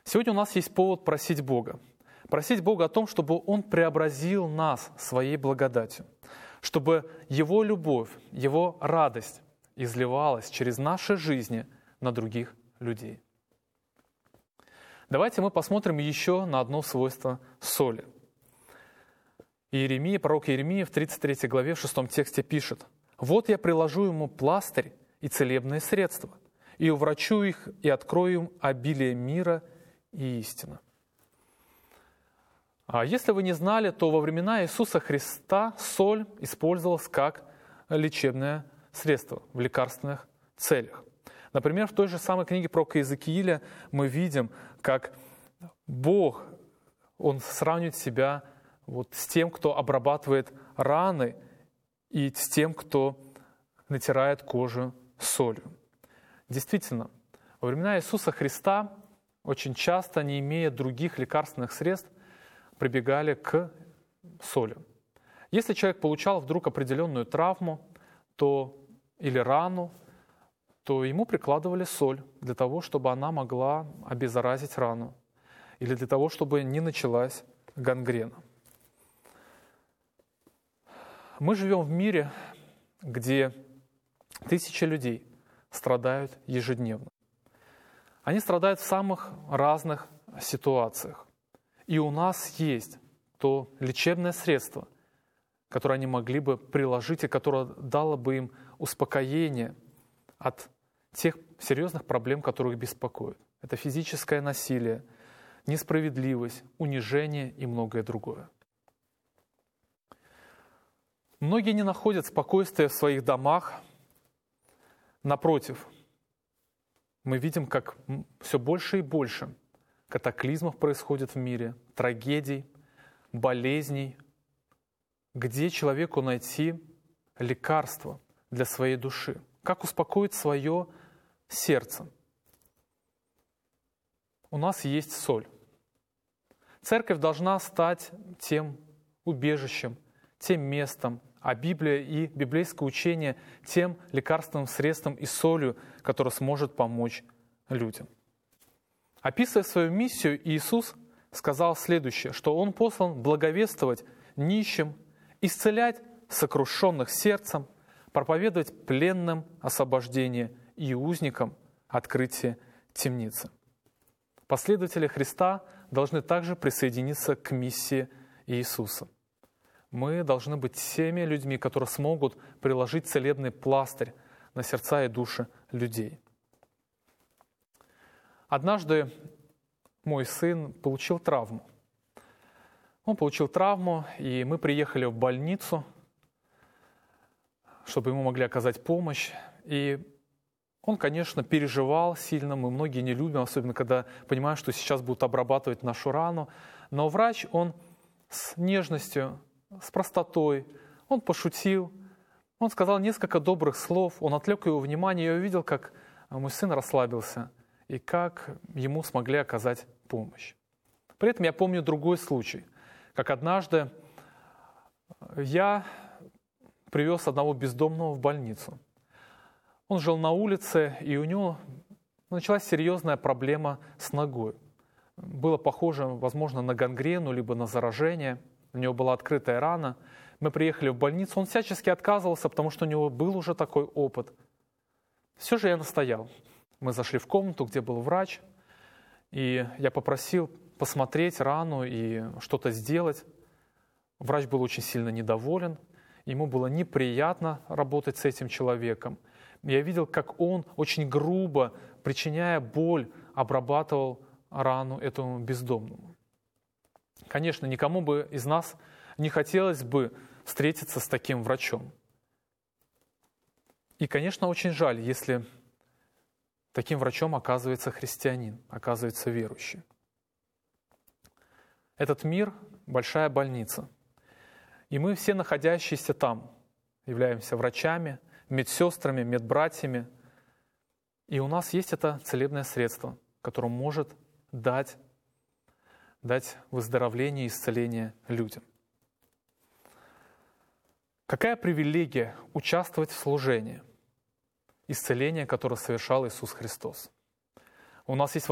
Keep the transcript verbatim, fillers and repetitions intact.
Сегодня у нас есть повод просить Бога. Просить Бога о том, чтобы Он преобразил нас своей благодатью, чтобы Его любовь, Его радость изливалась через наши жизни на других людей. Давайте мы посмотрим еще на одно свойство соли. Иеремия, пророк Иеремия в тридцать третьей главе в шестом тексте пишет: «Вот я приложу ему пластырь и целебные средства, и уврачу их, и открою им обилие мира и истины». А если вы не знали, то во времена Иисуса Христа соль использовалась как лечебное средство в лекарственных целях. Например, в той же самой книге пророка Иезекииля мы видим, как Бог, Он сравнивает себя вот с тем, кто обрабатывает раны, и с тем, кто натирает кожу солью. Действительно, во времена Иисуса Христа очень часто, не имея других лекарственных средств, прибегали к соли. Если человек получал вдруг определенную травму то, или рану, то ему прикладывали соль для того, чтобы она могла обеззаразить рану, или для того, чтобы не началась гангрена. Мы живем в мире, где тысячи людей страдают ежедневно. Они страдают в самых разных ситуациях. И у нас есть то лечебное средство, которое они могли бы приложить и которое дало бы им успокоение от тех серьезных проблем, которые их беспокоят. Это физическое насилие, несправедливость, унижение и многое другое. Многие не находят спокойствия в своих домах. Напротив, мы видим, как все больше и больше катаклизмов происходит в мире, трагедий, болезней. Где человеку найти лекарство для своей души? Как успокоить свое сердце? У нас есть соль. Церковь должна стать тем убежищем, тем местом, а Библия и библейское учение тем лекарственным средством и солью, которое сможет помочь людям. Описывая свою миссию, Иисус сказал следующее, что Он послан благовествовать нищим, исцелять сокрушенных сердцем, проповедовать пленным освобождение и узникам открытие темницы. Последователи Христа должны также присоединиться к миссии Иисуса. Мы должны быть теми людьми, которые смогут приложить целебный пластырь на сердца и души людей. Однажды мой сын получил травму. Он получил травму, и мы приехали в больницу, чтобы ему могли оказать помощь. И он, конечно, переживал сильно. Мы многие не любим, особенно когда понимаем, что сейчас будут обрабатывать нашу рану. Но врач, он с нежностью, с простотой, он пошутил, он сказал несколько добрых слов, он отвлек его внимание, и я увидел, как мой сын расслабился, и как ему смогли оказать помощь. При этом я помню другой случай, как однажды я привез одного бездомного в больницу. Он жил на улице, и у него началась серьезная проблема с ногой. Было похоже, возможно, на гангрену, либо на заражение. У него была открытая рана. Мы приехали в больницу, он всячески отказывался, потому что у него был уже такой опыт. Все же я настоял. Мы зашли в комнату, где был врач, и я попросил посмотреть рану и что-то сделать. Врач был очень сильно недоволен, ему было неприятно работать с этим человеком. Я видел, как он очень грубо, причиняя боль, обрабатывал рану этому бездомному. Конечно, никому бы из нас не хотелось бы встретиться с таким врачом. И, конечно, очень жаль, если таким врачом оказывается христианин, оказывается верующий. Этот мир – большая больница. И мы все, находящиеся там, являемся врачами, медсестрами, медбратьями. И у нас есть это целебное средство, которое может дать, дать выздоровление и исцеление людям. Какая привилегия участвовать в служении исцеления, которое совершал Иисус Христос. У нас есть